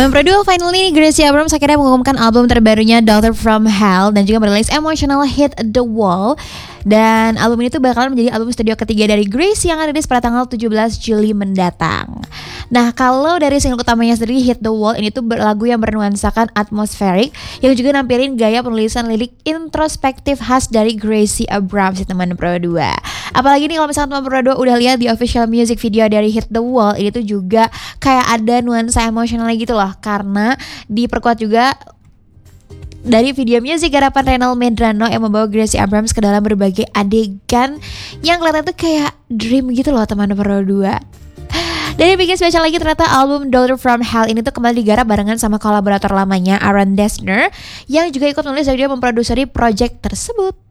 Nomor 2, finally Gracie Abrams akhirnya mengumumkan album terbarunya Daughter from Hell dan juga merilis emotional hit The Wall. Dan album ini tuh bakalan menjadi album studio ketiga dari Gracie yang rilis pada tanggal 17 Juli mendatang. Nah, kalau dari single utamanya sendiri Hit The Wall ini tuh lagu yang bernuansakan atmosferik yang juga nampilin gaya penulisan lirik introspektif khas dari Gracie Abrams teman Pro 2. Apalagi nih kalau misalnya teman Pro 2 udah lihat di official music video dari Hit The Wall, ini tuh juga kayak ada nuansa emosionalnya gitu loh, karena diperkuat juga dari video music garapan Renal Medrano yang membawa Gracie Abrams ke dalam berbagai adegan yang kelihatan tuh kayak dream gitu loh teman Pro 2. Dan yang bikin spesial lagi ternyata album Daughter from Hell ini tuh kembali digarap barengan sama kolaborator lamanya Aaron Dessner yang juga ikut menulis dan juga memproduseri project tersebut.